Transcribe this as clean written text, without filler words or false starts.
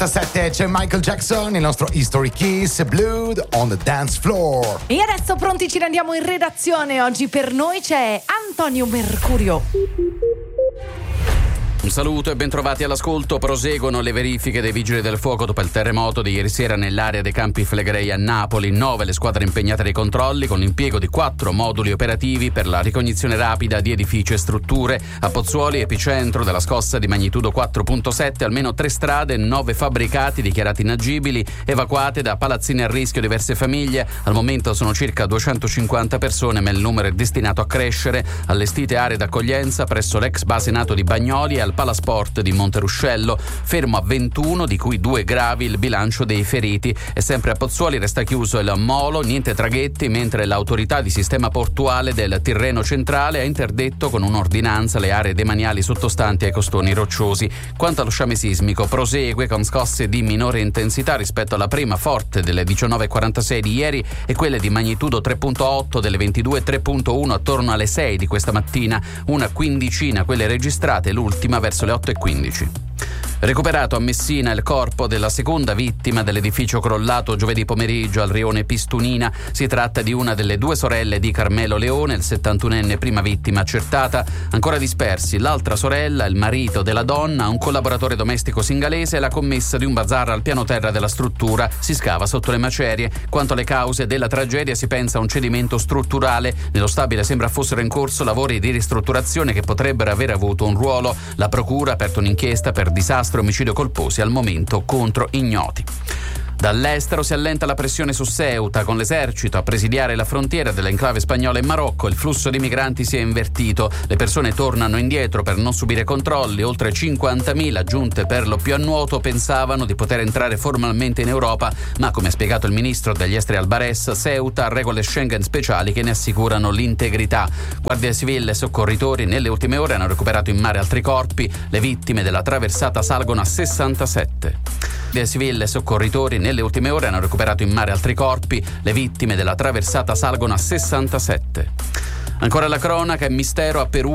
7 c'è Michael Jackson, il nostro History Kiss, Blood on the Dance Floor. E adesso pronti, ci rendiamo in redazione. Oggi per noi c'è Antonio Mercurio. Un saluto e bentrovati all'ascolto. Proseguono le verifiche dei vigili del fuoco dopo il terremoto di ieri sera nell'area dei Campi Flegrei a Napoli. 9 le squadre impegnate nei controlli, con l'impiego di 4 moduli operativi per la ricognizione rapida di edifici e strutture. A Pozzuoli, epicentro della scossa di magnitudo 4.7, almeno 3 strade e 9 fabbricati dichiarati inagibili, evacuate da palazzine a rischio diverse famiglie. Al momento sono circa 250 persone, ma il numero è destinato a crescere. Allestite aree d'accoglienza presso l'ex base NATO di Bagnoli e al Palasport di Monteruscello, fermo a 21, di cui 2 gravi il bilancio dei feriti. E sempre a Pozzuoli resta chiuso il molo, niente traghetti, mentre l'autorità di sistema portuale del Tirreno Centrale ha interdetto con un'ordinanza le aree demaniali sottostanti ai costoni rocciosi. Quanto allo sciame sismico, prosegue con scosse di minore intensità rispetto alla prima forte delle 19.46 di ieri e quelle di magnitudo 3.8 delle 22.3.1 attorno alle 6 di questa mattina, una quindicina quelle registrate, l'ultima verso le 8.15. Recuperato a Messina il corpo della seconda vittima dell'edificio crollato giovedì pomeriggio al rione Pistunina. Si tratta di una delle 2 sorelle di Carmelo Leone, il 71enne prima vittima accertata. Ancora dispersi l'altra sorella, il marito della donna, un collaboratore domestico singalese e la commessa di un bazar al piano terra della struttura. Si scava sotto le macerie. Quanto alle cause della tragedia, si pensa a un cedimento strutturale. Nello stabile sembra fossero in corso lavori di ristrutturazione che potrebbero aver avuto un ruolo. La procura ha aperto un'inchiesta per disastro e omicidio colposi, al momento contro ignoti. Dall'estero si allenta la pressione su Ceuta, con l'esercito a presidiare la frontiera dell'enclave spagnola in Marocco. Il flusso di migranti si è invertito, le persone tornano indietro per non subire controlli. Oltre 50.000, giunte per lo più a nuoto, pensavano di poter entrare formalmente in Europa, ma come ha spiegato il ministro degli esteri Albares, Ceuta ha regole Schengen speciali che ne assicurano l'integrità. Guardia civile e soccorritori nelle ultime ore hanno recuperato in mare altri corpi. Le vittime della traversata salgono a 67. Guardia civile e soccorritori nelle ultime ore hanno recuperato in mare altri corpi. Le vittime della traversata salgono a 67. Ancora la cronaca, è mistero a Perugia.